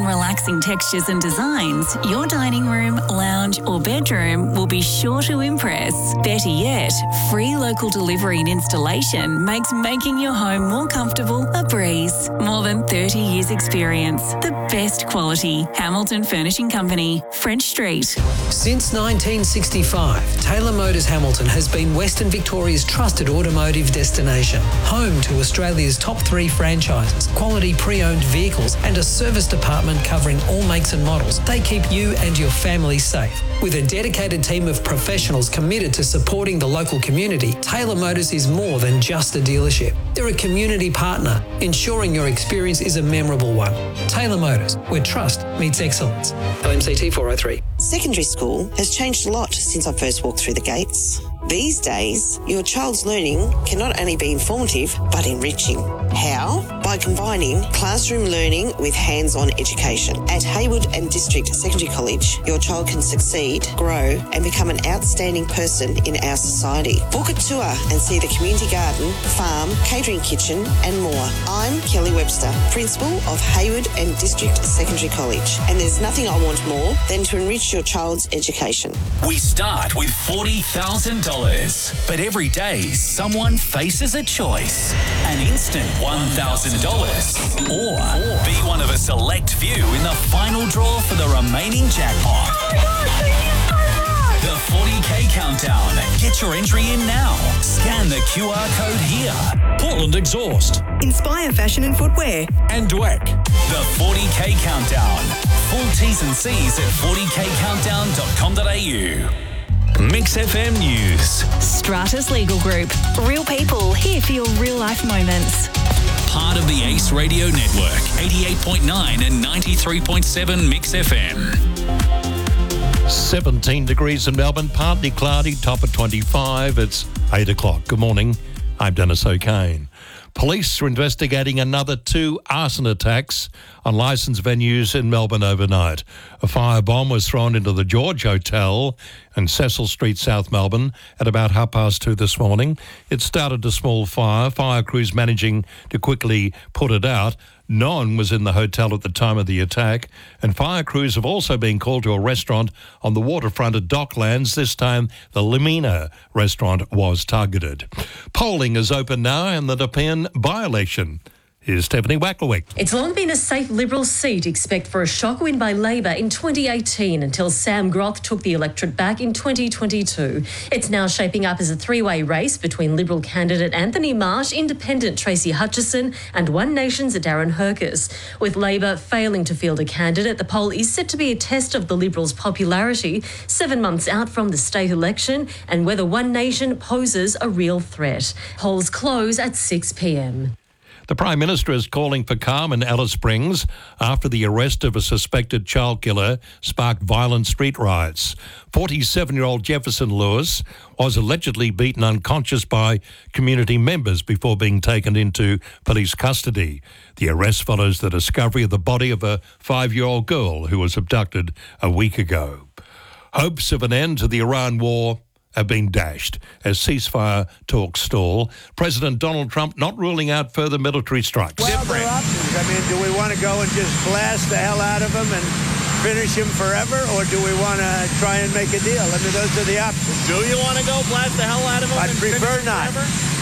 relaxing textures and designs, your dining room, lounge or bedroom will be sure to impress. Better yet, free local delivery and installation makes making your home more comfortable a breeze. More than 30 years experience. The best quality. Hamilton Furnishing Company, French Street. Since 1965, Taylor Motors Hamilton has been Western Victoria's trusted automotive destination. Home to Australia's top 3 franchises, quality pre-owned vehicles and a service department covering all makes and models. They keep you and your family safe. With a dedicated team of professionals committed to supporting the local community, Taylor Motors is more than just a dealership. They're a community partner, ensuring your experience is a memorable one. Taylor Motors, where trust meets excellence. LMCT 403. Secondary school has changed a lot since I first walked through the gates. These days, your child's learning can not only be informative, but enriching. How? By combining classroom learning with hands-on education. At Hayward and District Secondary College, your child can succeed, grow, and become an outstanding person in our society. Book a tour and see the community garden, farm, catering kitchen, and more. I'm Kelly Webster, Principal of Hayward and District Secondary College, and there's nothing I want more than to enrich your child's education. We start with $40,000, but every day someone faces a choice. An instant $1,000 or be one of a select few in the final draw for the remaining jackpot. The 40K Countdown. Get your entry in now. Scan the QR code here. Portland Exhaust. Inspire Fashion and Footwear. And Dweck. The 40K Countdown. Full T's and C's at 40kcountdown.com.au. Mix FM News. Stratus Legal Group. Real people here for your real life moments. Part of the Ace Radio Network. 88.9 and 93.7 Mix FM. 17 degrees in Melbourne, partly cloudy, top of 25. It's 8 o'clock. Good morning. I'm Dennis O'Kane. Police are investigating another 2 arson attacks on licensed venues in Melbourne overnight. A firebomb was thrown into the George Hotel in Cecil Street, South Melbourne, at about 2:30 this morning. It started a small fire crews managing to quickly put it out. No one was in the hotel at the time of the attack, and fire crews have also been called to a restaurant on the waterfront at Docklands. This time, the Lamina restaurant was targeted. Polling is open now in the Nepean by-election. Here's Stephanie Wacklewick. It's long been a safe Liberal seat. Expect for a shock win by Labor in 2018 until Sam Groth took the electorate back in 2022. It's now shaping up as a 3-way race between Liberal candidate Anthony Marsh, Independent Tracy Hutchison and One Nation's Darren Hercus. With Labor failing to field a candidate, the poll is set to be a test of the Liberals' popularity 7 months out from the state election and whether One Nation poses a real threat. Polls close at 6 p.m. The Prime Minister is calling for calm in Alice Springs after the arrest of a suspected child killer sparked violent street riots. 47-year-old Jefferson Lewis was allegedly beaten unconscious by community members before being taken into police custody. The arrest follows the discovery of the body of a 5-year-old girl who was abducted a week ago. Hopes of an end to the Iran war have been dashed as ceasefire talks stall. President Donald Trump not ruling out further military strikes. Well, there are options. I mean, do we want to go and just blast the hell out of them and finish him forever, or do we want to try and make a deal? I mean, those are the options. Do you want to go blast the hell out of him? I'd prefer not.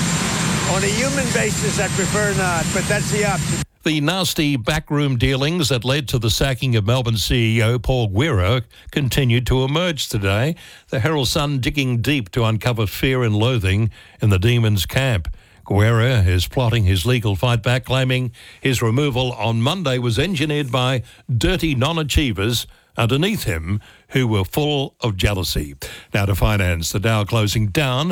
On a human basis, I'd prefer not, but that's the option. The nasty backroom dealings that led to the sacking of Melbourne CEO Paul Guerra continued to emerge today. The Herald Sun digging deep to uncover fear and loathing in the Demons camp. Guerra is plotting his legal fight back, claiming his removal on Monday was engineered by dirty non-achievers underneath him who were full of jealousy. Now to finance, the Dow closing down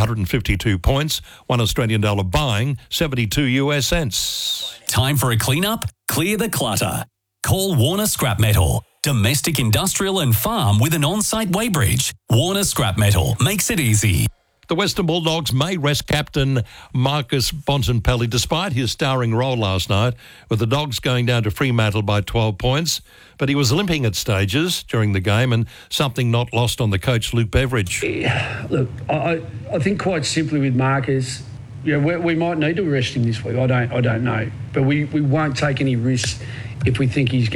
152 points, $1 Australian buying 72 US cents. Time for a clean-up? Clear the clutter. Call Warner Scrap Metal. Domestic, industrial and farm with an on-site weighbridge. Warner Scrap Metal makes it easy. The Western Bulldogs may rest captain Marcus Bontempelli despite his starring role last night, with the Dogs going down to Fremantle by 12 points. But he was limping at stages during the game, and something not lost on the coach, Luke Beveridge. Look, I think quite simply with Marcus, we might need to rest him this week. I don't know. But we won't take any risks if we think he's